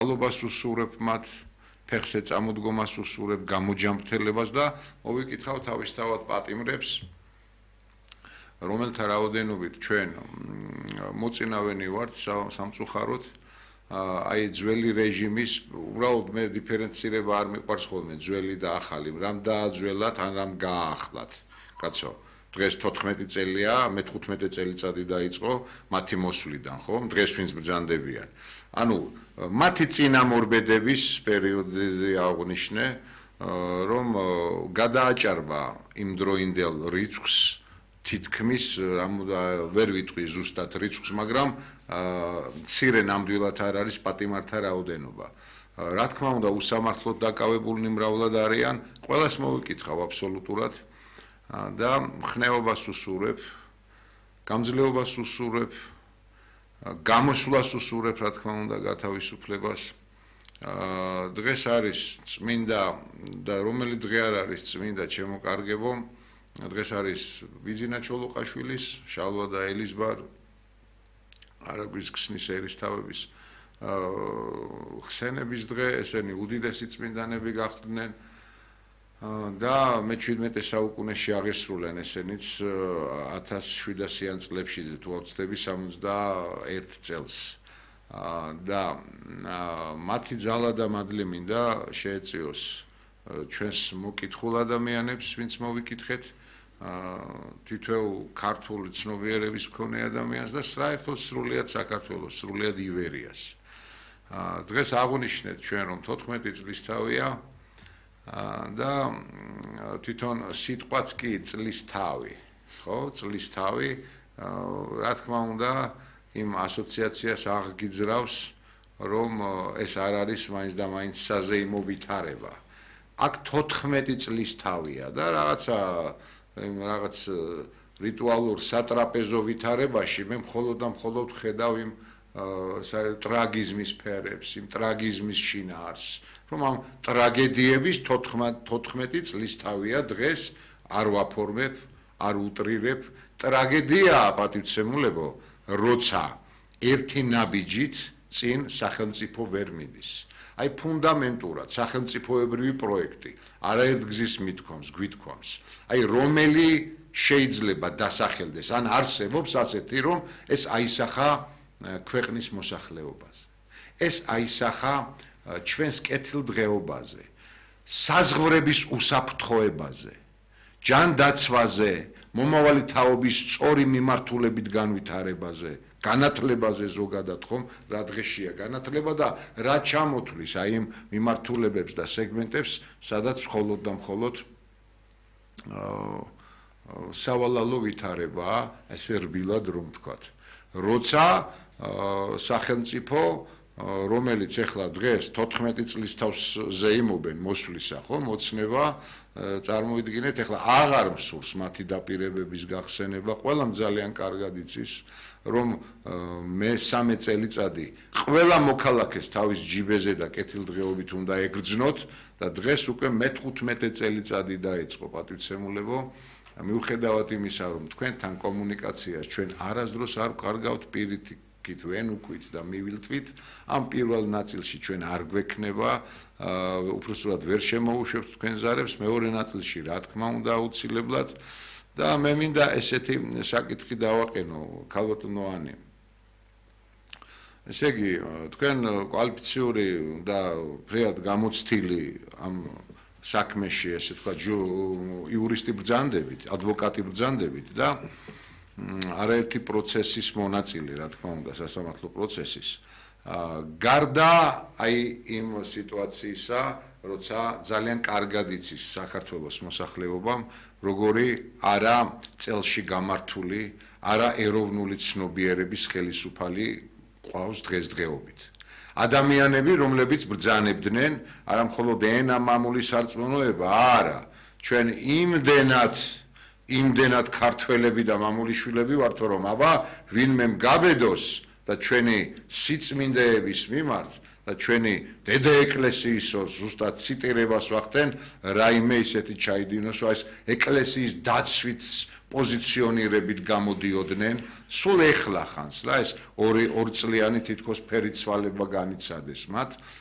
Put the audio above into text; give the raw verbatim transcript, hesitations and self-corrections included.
ალობას უსურებ მათ, ფეხზე წამოდგომას უსურებ, გამოჯამრთელებას და მოვიკითხავ თავისთავად პატიმრებს, რომელთა რაოდენობით ჩვენ მოწინავენი ვართ სამწუხაროდ, აი ძველი რეჟიმის, უბრალოდ მე დიფერენცირება არ მიყვარს ხოლმე ძველი და ახალი, რამ დააძველათ, ან რამ გააახლათ. კაცო, დღეს თოთხმეტი წელია, მეთერთმეტი წელიწადი დაიწყო მათი მოსვლიდან, ხო? დღეს ვინც ბრძანდებიან. ანუ მათი წინამორბედების პერიოდი აღნიშნე, რომ გადააჭარბა იმდროინდელ რიცხვს თითქმის ვერ ვიტყვი ზუსტად რიცხვს, მაგრამ მცირე ნამდვილად არ არის პატიმართა რაოდენობა. რა თქმა უნდა, უსამართლოდ დაკავებულნი მრავლად არიან, ყველას მოვიკითხავ აბსოლუტურად და მხნეობას უსურებ, გამძლეობას უსურებ, გამოსვლას უსურებ, რა თქმა უნდა, გათავისუფლებას. დღეს არის წმინდა და რომელი დღე არ არის წმინდა, ჩემო კარგებო, დღეს არის ბიძინა ჩოლოყაშვილის, შალვა და ელიზბარ არაგვის ქსნის ერისთავების ხსენების დღე, ესენი უდიდესი წმინდანები გახდნენ და მეჩვიდმეტე საუკუნეში აღესრულენ ესენიც ათას შვიდასიან წლებში თუ ავწდები სამოცდაერთ წელს და მათი ძალა და მადლი მინდა შეეწიოს ჩვენს მოკითხულ ადამიანებს, ვინც მოვიკითხეთ თითოეულ ქართული ცნობიერების მქონე ადამიანს და საერთოდ სრულიად საქართველოს, სრულიად ივერიას. დღეს აღვნიშნეთ ჩვენ რომ თოთხმეტი წლის თავია და თვითონ სიტყვაც კი წლის თავი, ხო? წლის თავი, რა თქმა უნდა, იმ ასოციაციას აღგიძრავს, რომ ეს არ არის მაინც და მაინც საზეიმო ვითარება. აქ თოთხმეტი წლის თავია და რაღაცა რაღაც რიტუალურ სატრაპეზო ვითარებაში მე მხოლოდ და მხოლოდ ხედავ იმ ტრაგიზმის ფერებს, იმ ტრაგიზმის შინაარსს, რომ ამ ტრაგედიების თოთხმეტი წლის თავია დღეს არ ვაფორმებ, არ უტრირებ. ტრაგედიაა, პატივცემულებო, როცა ერთი ნაბიჯით წინ სახელმწიფო ვერ მიდის. აი ფუნდამენტურად სახელმწიფოებრივი პროექტი არაერთ გზის მithkoms, გვითქვამს. აი რომელი შეიძლება დასახელდეს, ან არსებობს ასეთი, რომ ეს აისახა ქვეყნის მოსახლეობაზე. ეს აისახა ჩვენს კეთილდღეობაზე, საზღვრების უსაფრთხოებაზე, ჯანდაცვაზე, მომავალი თაობის სწორი მიმართულებით განვითარებაზე, განათლებაზე ზოგადად ხომ, რა დღეშია განათლება და რა ჩამოთვლის აი იმ მიმართულებებს და სეგმენტებს, სადაც მხოლოდ და მხოლოდ სავალალო ვითარებაა, ესე რბილად რომ ვთქვათ. როცა სახელმწიფო, რომელიც ახლა დღეს თოთხმეტი წლის თავზე იმობენ მოსვლისა, ხო, მოცნება, წარმოიდგინეთ, ახლა აღარ მსურს მათი დაპირებების გახსენება, ყველამ ძალიან კარგად იცის, რომ მესამე წელიწადი ყველა მოქალაქეს თავის ჯიბეზე და კეთილდღეობით უნდა ეგრძნოთ და დღეს უკვე მეთერთმეტე წელიწადი დაიწყო, პატივცემულებო, მიუხედავად იმისა, რომ თქვენთან კომუნიკაციას ჩვენ არასდროს არ ვკარგავთ პირით კით ვენ უკვით და მივილთვით, ამ პირველ ნაწილში ჩვენ არ გვექნება, უბრალოდ ვერ შემოუშვებთ თქვენ ზარებს, მეორე ნაწილში რა თქმა უნდა აუცილებლად და მე მინდა ესეთი საკითხი დავაყენო, ქალბატონოანი. ესე იგი, თქვენ კვალიფიციური და ფრიად გამოცდილი ამ საქმეში, ესე თქვა, იურისტი ბრძანდებით, ადვოკატი ბრძანდებით და არაერთი პროცესის მონაწილე, რა თქმა უნდა, სასამართლო პროცესის. გარდა აი იმ სიტუაციისა, როცა ძალიან კარგად იცის საქართველოს მოსახლეობამ, როგორი არა წელში გამართული, არა ეროვნული ცნობიერების ხელისუფალი ყავს დღესდღეობით. ადამიანები, რომლებიც ბრძანებდნენ, არა მხოლოდ ენა მამული სარწმუნოება, არა, ჩვენ იმდენად იმდენად ქართველები და მამულიშვილები ვართ, რომ აბა ვინმე მგაბედოს და ჩვენი სიწმინდეების მიმართ და ჩვენი დედა ეკლესიისო ზუსტად ციტირებას ვახდენ რაიმე ისეთი ჩაიდინოს რომ ეს ეკლესიის დაცვით პოზიციონირებით გამოდიოდნენ სულ ეხლა ხანს რა ეს ორი ორ წლიანი თითქოს ფერიცვალება განიცადეს მათ